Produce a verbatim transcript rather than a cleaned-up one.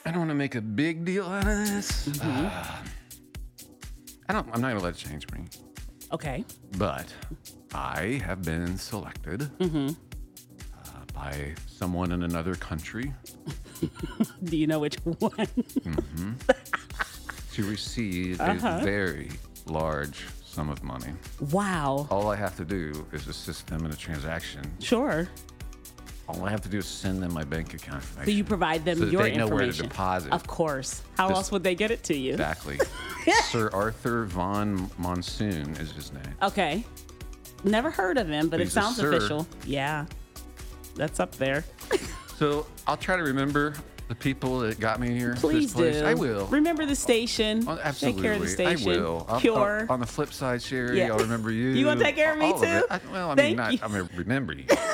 I don't want to make a big deal out of this. Mm-hmm. Uh, I don't. I'm not gonna let it change me. Okay. But I have been selected Mm-hmm. uh, by someone in another country Do you know which one? to receive Uh-huh. a very large sum of money. Wow. All I have to do is assist them in a transaction. Sure. All I have to do is send them my bank account information. So you provide them so that your they know where to information. deposit. Of course. How This- else would they get it to you? Exactly. Sir Arthur Von Monsoon is his name. Okay. Never heard of him, but it He's a sounds sir. official. Yeah. That's up there. So I'll try to remember the people that got me here. to Please this place. do. I will. Remember the station. Oh, absolutely. Take care of the station. I will. I'll- Pure. I'll- on the flip side, Sherry, Yeah. I'll remember you. You gonna take care of me All too? it. I, well, I Thank mean, not, you. I'm gonna remember you.